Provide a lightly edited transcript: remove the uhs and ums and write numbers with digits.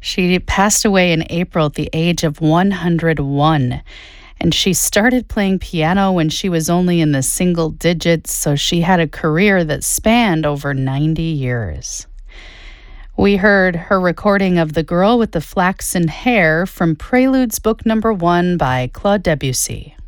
She passed away in April at the age of 101. And she started playing piano when she was only in the single digits, so she had a career that spanned over 90 years. We heard her recording of The Girl with the Flaxen Hair from Preludes Book Number 1 by Claude Debussy.